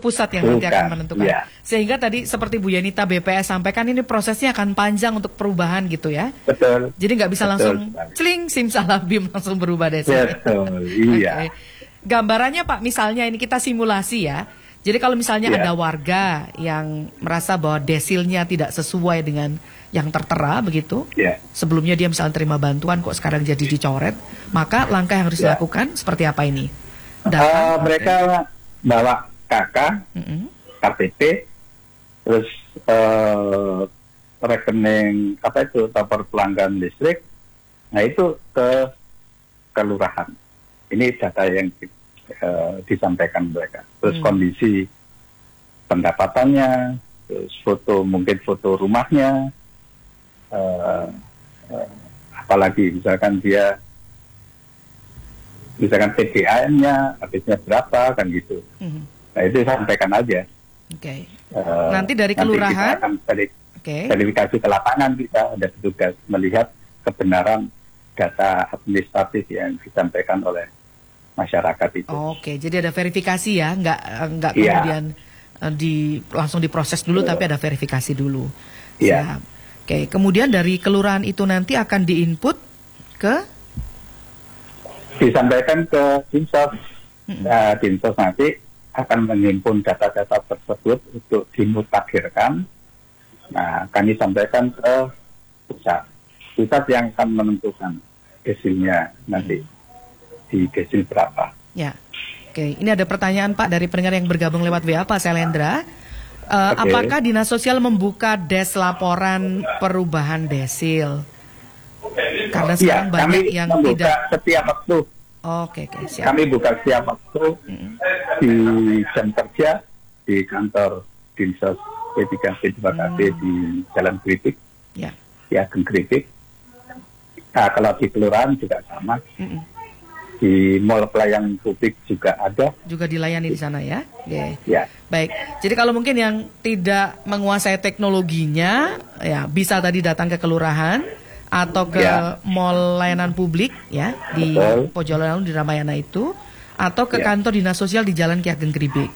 pusat yang nanti akan menentukan. Ya. Sehingga tadi seperti Bu Yanita BPS sampaikan, ini prosesnya akan panjang untuk perubahan gitu ya. Betul. Jadi nggak bisa langsung celing simsalabim langsung berubah desil. Betul, iya. Okay. Gambarannya Pak, misalnya ini kita simulasi ya. Jadi kalau misalnya ada warga yang merasa bahwa desilnya tidak sesuai dengan yang tertera begitu, sebelumnya dia misalnya terima bantuan kok sekarang jadi dicoret, maka langkah yang harus dilakukan seperti apa ini? Mereka bawa KK, KTP, terus rekening nomor pelanggan listrik, nah itu ke kelurahan. Ini data yang disampaikan mereka. Terus kondisi pendapatannya, terus mungkin foto rumahnya, apalagi misalkan PDAM-nya habisnya berapa kan gitu. Nah itu sampaikan aja. Nanti dari kelurahan nanti kita akan verifikasi ke lapangan, kita ada petugas melihat kebenaran data administratif yang disampaikan oleh masyarakat itu. Jadi ada verifikasi ya, nggak kemudian langsung diproses dulu, tapi ada verifikasi dulu. Iya. Kemudian dari kelurahan itu nanti akan diinput disampaikan ke Dinsos. Dinsos nanti akan menghimpun data-data tersebut untuk dimutakhirkan. Nah, kami sampaikan ke pusat yang akan menentukan desilnya nanti. Di desil berapa. Ini ada pertanyaan Pak dari pendengar yang bergabung lewat WA, Pak Selendra. Apakah Dinas Sosial membuka des laporan perubahan desil? Karena sekarang banyak yang tidak setiap waktu. Siap. Kami buka setiap waktu di jam kerja di kantor Dinsos P3P2KB di Jalan Kritik. Ageng Kritik. Nah, kalau di kelurahan juga sama. Di mall pelayanan publik juga ada. Juga dilayani di sana ya? Baik. Jadi kalau mungkin yang tidak menguasai teknologinya, ya bisa tadi datang ke kelurahan atau ke mall layanan publik ya di Pojolonan di Ramayana itu, atau ke kantor Dinas Sosial di Jalan Ki Ageng Kritik.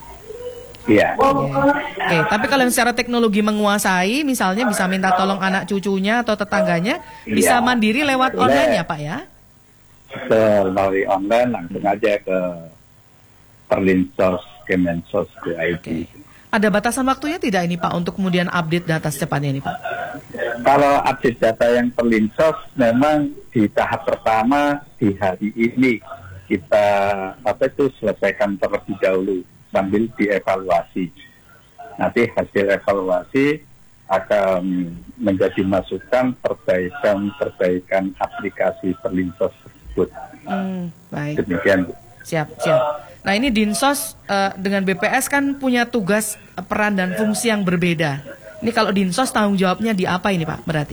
Tapi kalau yang secara teknologi menguasai, misalnya bisa minta tolong anak cucunya atau tetangganya, bisa mandiri lewat online ya Pak ya? Melalui online langsung aja ke Perlinsos Kemensos IT. Ada batasan waktunya tidak ini Pak untuk kemudian update data secepatnya ini Pak? Kalau update data yang Perlinsos memang di tahap pertama di hari ini kita selesaikan terlebih dahulu sambil dievaluasi. Nanti hasil evaluasi akan menjadi masukan perbaikan aplikasi Perlinsos tersebut. Baik. Demikian. Siap. Nah ini Dinsos dengan BPS kan punya tugas, peran dan fungsi yang berbeda. Ini kalau Dinsos tanggung jawabnya di apa ini Pak berarti?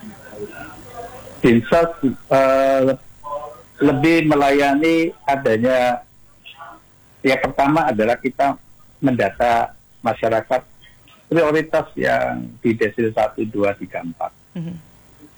Dinsos lebih melayani adanya, yang pertama adalah kita mendata masyarakat prioritas yang di desil 1, 2, 3, 4.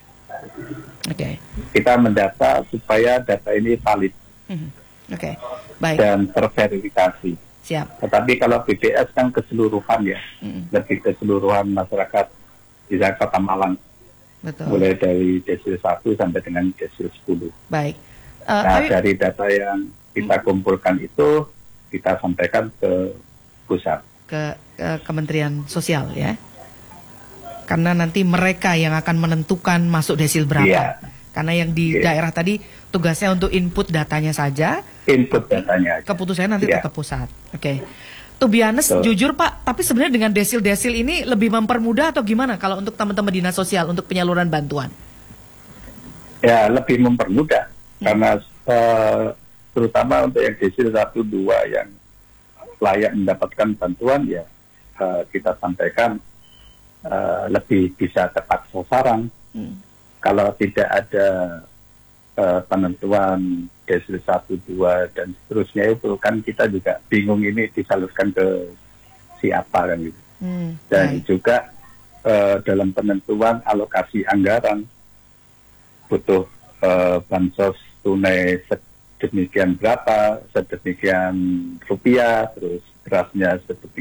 Kita mendata supaya data ini valid. Baik. Dan terverifikasi. Siap. Tetapi kalau BPS kan keseluruhan ya, lebih keseluruhan masyarakat di Kota Malang. Mulai dari desil 1 sampai dengan desil 10. Baik. Dari data yang kita kumpulkan itu kita sampaikan ke pusat. Ke Kementerian Sosial ya. Karena nanti mereka yang akan menentukan masuk desil berapa. Karena yang di daerah tadi tugasnya untuk input datanya saja. Datanya. Keputusannya nanti tetap pusat. To be honest, jujur Pak, tapi sebenarnya dengan desil-desil ini lebih mempermudah atau gimana kalau untuk teman-teman Dinas Sosial untuk penyaluran bantuan? Ya, lebih mempermudah. Karena terutama untuk yang desil 1, 2 yang layak mendapatkan bantuan ya kita sampaikan lebih bisa tepat sasaran. Kalau tidak ada penentuan desil 1, 2 dan seterusnya itu kan kita juga bingung ini disalurkan ke siapa kan gitu. Dan juga dalam penentuan alokasi anggaran butuh bansos tunai sedemikian berapa, sedemikian rupiah, terus berasnya sedemikian